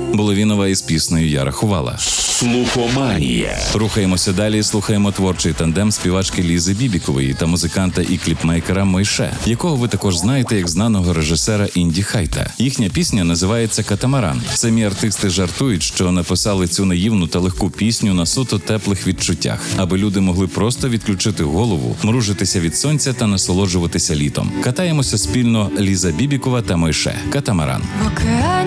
Булавінова із піснею «Я рахувала». Слухоманія. Рухаємося далі, слухаємо творчий тандем співачки Лізи Бібікової та музиканта і кліпмейкера Мойше, якого ви також знаєте як знаного режисера Інді Хайта. Їхня пісня називається «Катамаран». Самі артисти жартують, що написали цю наївну та легку пісню на суто теплих відчуттях, аби люди могли просто відключити голову, мружитися від сонця та насолоджуватися літом. Катаємося спільно Ліза Бібікова та Мойше. «Катамаран». В океані